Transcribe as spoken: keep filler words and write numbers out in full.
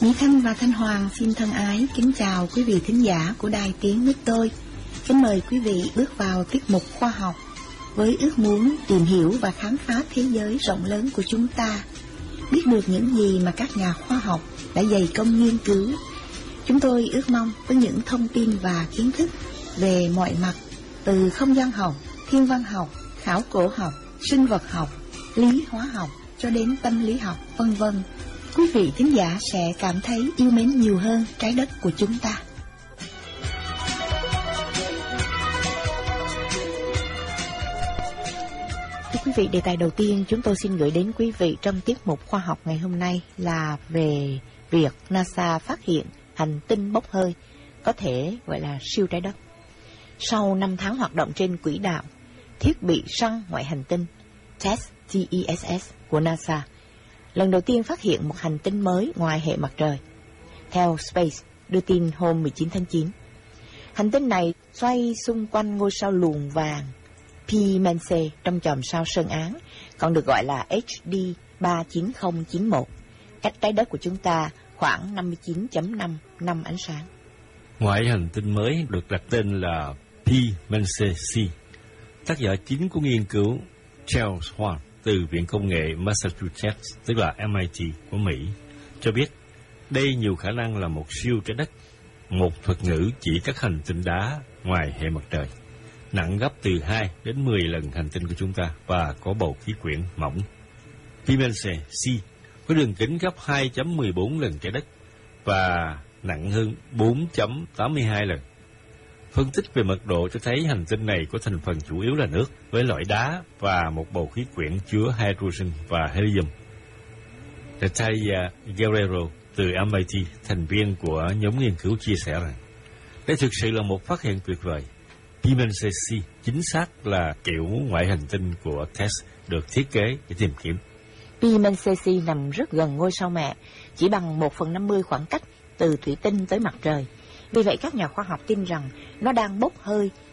Mỹ Thanh và Thanh Hoàng xin thân ái kính chào quý vị thính giả của Đài Tiếng Nước Tôi. Kính mời quý vị bước vào tiết mục khoa học với ước muốn tìm hiểu và khám phá thế giới rộng lớn của chúng ta, biết được những gì mà các nhà khoa học đã dày công nghiên cứu. Chúng tôi ước mong với những thông tin và kiến thức về mọi mặt, từ không gian học, thiên văn học, khảo cổ học, sinh vật học, lý hóa học cho đến tâm lý học, vân vân, quý vị thính giả sẽ cảm thấy yêu mến nhiều hơn trái đất của chúng ta. Thưa quý vị, đề tài đầu tiên chúng tôi xin gửi đến quý vị trong tiết mục khoa học ngày hôm nay là về việc NASA phát hiện hành tinh bốc hơi có thể gọi là siêu trái đất. Sau năm tháng hoạt động trên quỹ đạo, thiết bị săn ngoại hành tinh TESS T E S S của NASA lần đầu tiên phát hiện một hành tinh mới ngoài hệ mặt trời. Theo Space đưa tin hôm mười chín tháng chín, hành tinh này xoay xung quanh ngôi sao luồng vàng P Mensae trong chòm sao Sơn Án, còn được gọi là H D ba chín không chín một, cách trái đất của chúng ta khoảng năm mươi chín phẩy năm năm ánh sáng. Ngoại hành tinh mới được đặt tên là P Mensae C. Tác giả chính của nghiên cứu Charles Huang từ Viện Công nghệ Massachusetts, tức là M I T của Mỹ, cho biết đây nhiều khả năng là một siêu trái đất, một thuật ngữ chỉ các hành tinh đá ngoài hệ mặt trời, nặng gấp từ hai đến mười lần hành tinh của chúng ta và có bầu khí quyển mỏng. P Mensae C có đường kính gấp hai phẩy mười bốn lần trái đất và nặng hơn bốn phẩy tám mươi hai lần. Phân tích về mật độ cho thấy hành tinh này có thành phần chủ yếu là nước với loại đá và một bầu khí quyển chứa hydrogen và helium. Natalia Guerrero từ M I T, thành viên của nhóm nghiên cứu, chia sẻ rằng đây thực sự là một phát hiện tuyệt vời. P Mensae C chính xác là kiểu ngoại hành tinh của TESS được thiết kế để tìm kiếm. P Mensae C nằm rất gần ngôi sao mẹ, chỉ bằng một phần năm mươi khoảng cách từ thủy tinh tới mặt trời. Vì vậy các nhà khoa học tin rằng nó đang bốc hơi